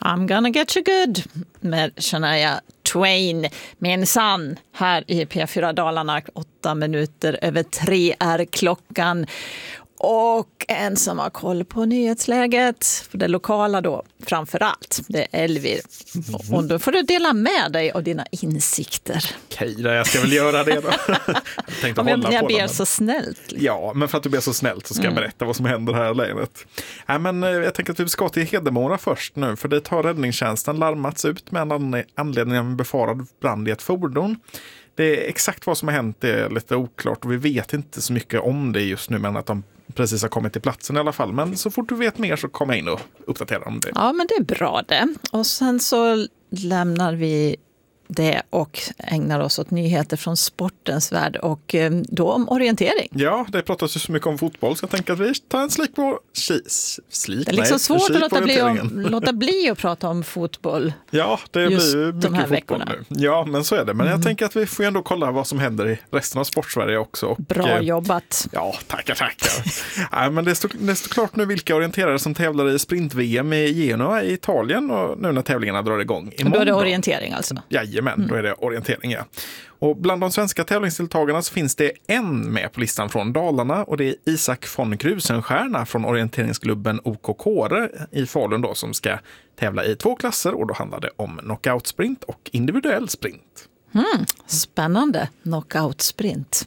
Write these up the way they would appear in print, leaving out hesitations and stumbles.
I'm gonna get you good med Shania Twain. Minsann, här i P4 Dalarna, 3:08 är klockan. Och en som har koll på nyhetsläget, för det lokala då, framförallt, det är Elvir. Och då får du dela med dig av dina insikter. Okej, jag ska väl göra det då. Jag ber så snällt. Ja, men för att du ber så snällt så ska jag berätta vad som händer här i länet. Men jag tänker att vi ska till Hedemora först nu, för det har räddningstjänsten larmats ut med anledning av en befarad brand i ett fordon. Det är exakt vad som har hänt är lite oklart och vi vet inte så mycket om det just nu, men att de precis har kommit till platsen i alla fall. Men så fort du vet mer så kom in och uppdatera om det. Ja, men det är bra det. Och sen så lämnar vi det och ägnar oss åt nyheter från sportens värld och då om orientering. Ja, det pratas ju så mycket om fotboll så jag tänker att vi tar en slik på det är liksom svårt att låta bli att prata om fotboll. Ja, det blir de här veckorna nu. Ja, men så är det. Men jag tänker att vi får ändå kolla vad som händer i resten av Sportsverige också. Och, bra jobbat. Ja, tackar. Nej, men det står klart nu vilka orienterare som tävlar i sprint-VM i Genoa i Italien och nu när tävlingarna drar igång imorgon. Då är det orientering alltså? Jajamän, då är det orientering, ja. Och bland de svenska tävlingsdeltagarna så finns det en med på listan från Dalarna och det är Isak von Krusenstjerna från orienteringsklubben OK Kåre i Falun då, som ska tävla i 2 klasser och då handlar det om knockout-sprint och individuell sprint. Spännande, knockout-sprint.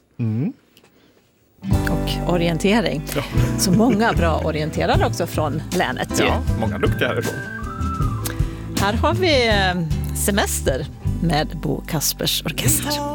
Och orientering. Ja. Så många bra orienterare också från länet. Ja, många duktiga härifrån. Här har vi semester med Bo Kaspers Orkester.